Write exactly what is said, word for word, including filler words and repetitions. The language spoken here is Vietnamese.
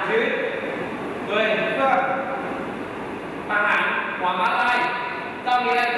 chứ. Người Phương, bà Hạnh, Hoàng Bá Lai, sau khi